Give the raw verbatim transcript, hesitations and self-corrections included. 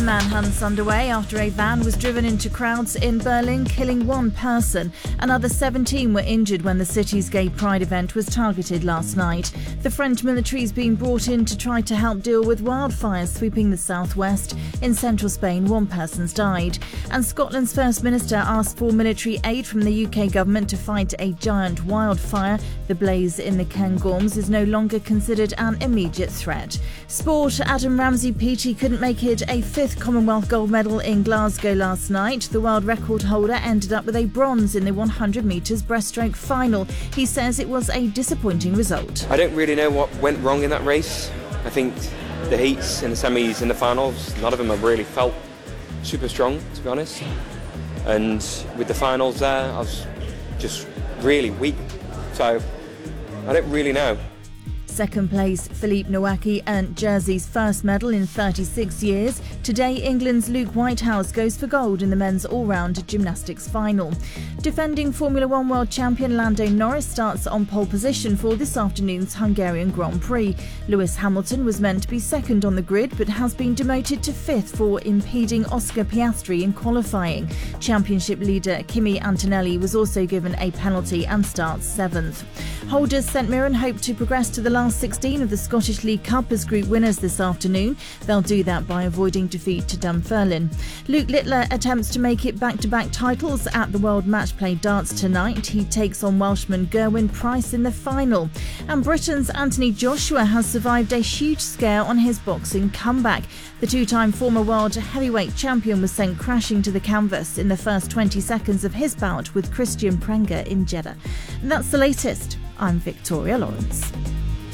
manhunt's underway after a van was driven into crowds in Berlin, killing one person. Another seventeen were injured when the city's gay pride event was targeted last night. The French military is being brought in to try to help deal with wildfires sweeping the southwest. In central Spain, one person's died. And Scotland's First Minister asked for military aid from the U K government to fight a giant wildfire. The blaze in the Cairngorms is no longer considered an immediate threat. Sport, Adam Ramsey-Peaty couldn't make it a fifth Commonwealth gold medal in Glasgow last night. The world record holder ended up with a bronze in the one hundred metres breaststroke final. He says it was a disappointing result. I don't really know what went wrong in that race. I think the heats and the semis and the finals, none of them have really felt super strong, to be honest. And with the finals there, I was just really weak. So I don't really know. Second place, Philippe Nowacki earned Jersey's first medal in thirty-six years. Today, England's Luke Whitehouse goes for gold in the men's all-round gymnastics final. Defending Formula One world champion Lando Norris starts on pole position for this afternoon's Hungarian Grand Prix. Lewis Hamilton was meant to be second on the grid but has been demoted to fifth for impeding Oscar Piastri in qualifying. Championship leader Kimi Antonelli was also given a penalty and starts seventh. Holders St Mirren hope to progress to the last sixteen of the Scottish League Cup as group winners this afternoon. They'll do that by avoiding defeat to Dunfermline. Luke Littler attempts to make it back-to-back titles at the World Match Play Darts tonight. He takes on Welshman Gerwyn Price in the final. And Britain's Anthony Joshua has survived a huge scare on his boxing comeback. The two-time former world heavyweight champion was sent crashing to the canvas in the first twenty seconds of his bout with Christian Prenga in Jeddah. And that's the latest. I'm Victoria Lawrence.